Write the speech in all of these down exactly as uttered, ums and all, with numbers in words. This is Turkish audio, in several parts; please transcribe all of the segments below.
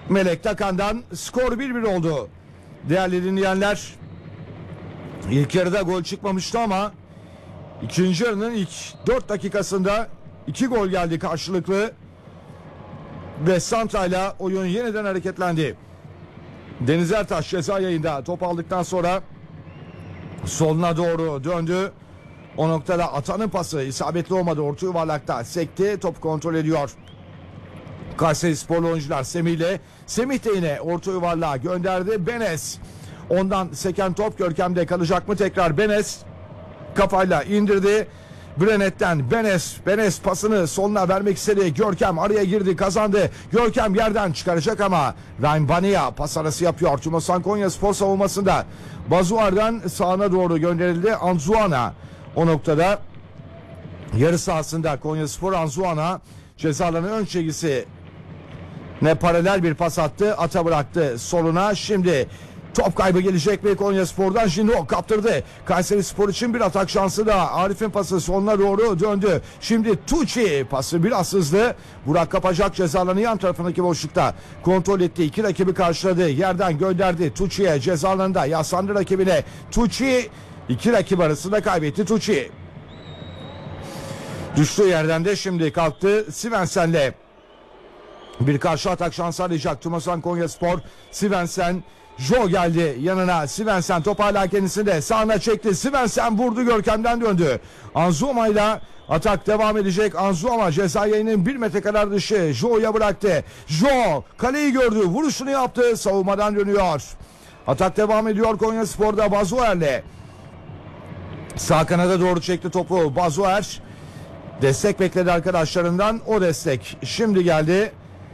Melek Takan'dan skor bir bir oldu. Değerli dinleyenler, ilk yarıda gol çıkmamıştı ama ikinci yarının ilk dört dakikasında iki gol geldi karşılıklı ve Santra'yla oyun yeniden hareketlendi. Deniz Ertaş ceza yayında top aldıktan sonra soluna doğru döndü. O noktada Atan'ın pası isabetli olmadı. Orta yuvarlakta sekti. Top kontrol ediyor Kayserisporlu oyuncular Semih ile. Semih de yine orta yuvarlağa gönderdi. Benes. Ondan seken top Görkem'de kalacak mı? Tekrar Benes kafayla indirdi. Brennet'ten Benes. Benes pasını soluna vermek istedi. Görkem araya girdi, kazandı. Görkem yerden çıkaracak ama Ryan Bania pas arası yapıyor. Tümosan Konyaspor savunmasında. Bazuar'dan sağına doğru gönderildi. Anzuana o noktada yarı sahasında Konyaspor. Anzuana cezalarının ön çizgisi ne paralel bir pas attı. Ata bıraktı soluna. Şimdi top kaybı gelecek mi Konyaspor'dan? Jino kaptırdı. Kayserispor için bir atak şansı da. Arif'in pası sonuna doğru döndü. Şimdi Tucci pası biraz hızlı. Burak Kapacak cezalarını yan tarafındaki boşlukta kontrol etti. İki rakibi karşıladı. Yerden gönderdi. Tucci'ye cezalarında yaslandı rakibine. Tucci iki rakip arasında kaybetti Tucci. Düştüğü yerden de şimdi kalktı Svensen'le. Bir karşı atak şansı arayacak Tümosan Konyaspor. Svensen, Jo geldi yanına. Svensen top hala kendisinde. Sağına çekti. Svensen vurdu, Görkem'den döndü. Anzuma ile atak devam edecek. Anzuma ceza yayının bir metre kadar dışı. Jo'ya bıraktı. Jo kaleyi gördü. Vuruşunu yaptı. Savunmadan dönüyor. Atak devam ediyor Konyaspor'da. Bazuer'le sağ kanada doğru çekti topu. Bazuer destek bekledi arkadaşlarından. O destek şimdi geldi.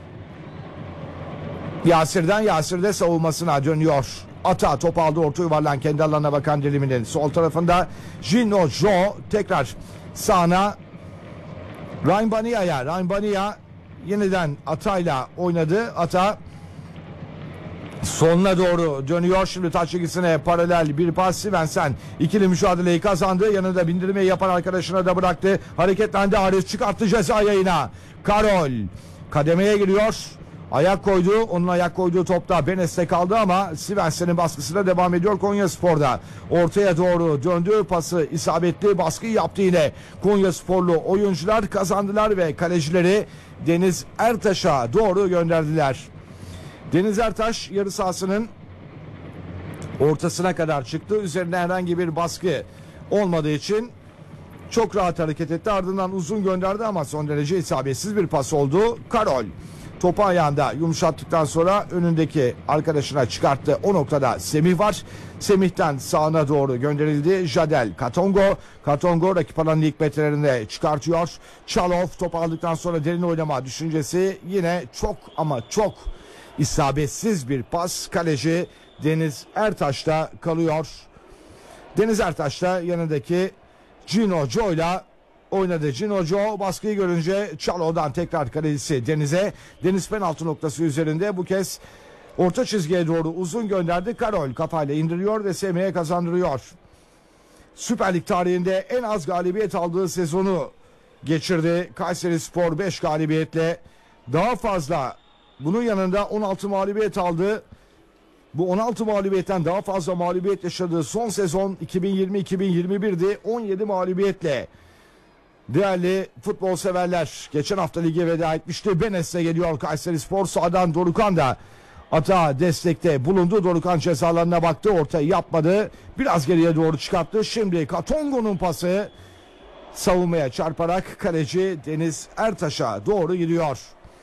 Yasir'den, Yasir de savunmasına dönüyor. Ata top aldı, orta yuvarlan kendi alanına bakan diliminin sol tarafında. Jino Jo tekrar sağına Ryan Bania'ya. Ryan Bania yeniden Ata'yla oynadı. Ata sonuna doğru dönüyor. Şimdi taç çizgisine paralel bir pas. Svensen ikili mücadeleyi kazandı. Yanında bindirmeyi yapan arkadaşına da bıraktı. Hareketlendi. Arif çıkarttı ceza yayına. Karol kademeye giriyor. Ayak koydu. Onun ayak koyduğu topta Benes'te kaldı ama Svensen'in baskısına devam ediyor Konyaspor'da. Ortaya doğru döndü. Pası isabetli. Baskıyı yaptı yine. Konyasporlu oyuncular kazandılar ve kalecileri Deniz Ertaş'a doğru gönderdiler. Deniz Ertaş yarı sahasının ortasına kadar çıktı. Üzerine herhangi bir baskı olmadığı için çok rahat hareket etti. Ardından uzun gönderdi ama son derece isabetsiz bir pas oldu. Karol topu ayağında yumuşattıktan sonra önündeki arkadaşına çıkarttı. O noktada Semih var. Semih'ten sağına doğru gönderildi. Jadel Katongo. Katongo rakip alanın ilk metrelerinde çıkartıyor. Çalov top aldıktan sonra derin oynama düşüncesi, yine çok ama çok isabetsiz bir pas. Kaleci Deniz Ertaş'ta kalıyor. Deniz Ertaş da yanındaki Gino Jo'yla oynadı. Gino Jo baskıyı görünce Çalov'dan tekrar kalecisi Deniz'e. Deniz penaltı noktası üzerinde bu kez orta çizgiye doğru uzun gönderdi. Karol kafayla indiriyor ve Semih'e kazandırıyor. Süper Lig tarihinde en az galibiyet aldığı sezonu geçirdi. Kayserispor beş galibiyetle daha fazla, bunun yanında on altı mağlubiyet aldı. Bu on altı mağlubiyetten daha fazla mağlubiyet yaşadığı son sezon iki bin yirmi iki bin yirmi bir'di. on yedi mağlubiyetle. Değerli futbol severler, geçen hafta lige veda etmişti. Benes'e geliyor Kayserispor. Sağdan Dorukhan da ata destekte bulundu. Dorukhan cezalarına baktı, ortayı yapmadı. Biraz geriye doğru çıkarttı. Şimdi Katongo'nun pası savunmaya çarparak kaleci Deniz Ertaş'a doğru gidiyor.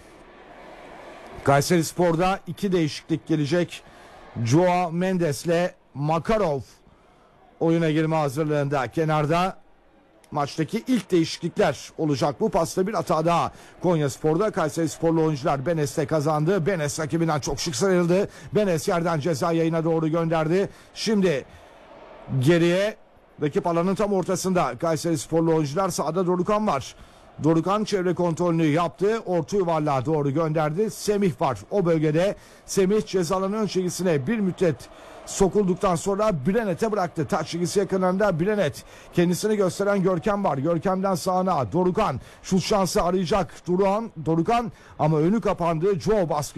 Kayserispor'da iki değişiklik gelecek. Joao Mendes'le Makarov oyuna girme hazırlığında. Kenarda maçtaki ilk değişiklikler olacak. Bu pasta bir hata daha Konyaspor'da. Kayserisporlu oyuncular Benes'te kazandı. Benes rakibinden çok şık sıyrıldı. Benes yerden ceza yayına doğru gönderdi. Şimdi geriye rakip alanın tam ortasında Kayserisporlu oyuncular, sağda Dorukhan var. Dorukhan çevre kontrolünü yaptı. Orta yuvarlığa doğru gönderdi. Semih var o bölgede. Semih cezaların ön çizgisine bir müddet sokulduktan sonra Brennet'e bıraktı. Taç çizgisi yakınlarında Brennet. Kendisini gösteren Görkem var. Görkem'den sağına Dorukhan. Şut şansı arayacak Dorukhan. Dorukhan ama önü kapandı. Joe baskı